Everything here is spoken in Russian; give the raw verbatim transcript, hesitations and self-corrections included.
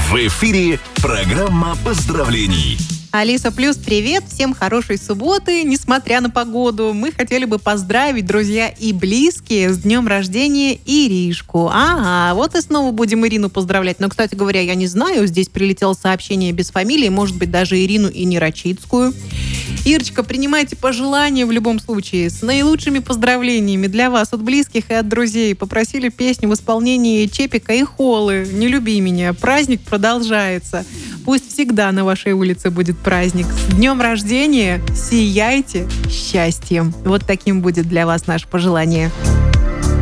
В эфире программа поздравлений. Алиса Плюс, привет! Всем хорошей субботы, несмотря на погоду. Мы хотели бы поздравить, друзья и близкие, с днем рождения Иришку. Ага, вот и снова будем Ирину поздравлять. Но, кстати говоря, я не знаю, здесь прилетело сообщение без фамилии, может быть, даже Ирину и Нерочицкую. Ирочка, принимайте пожелания в любом случае. С наилучшими поздравлениями для вас от близких и от друзей. Попросили песню в исполнении Чепика и Холы. «Не люби меня». Праздник продолжается. Пусть всегда на вашей улице будет праздник. С днем рождения! Сияйте счастьем. Вот таким будет для вас наше пожелание.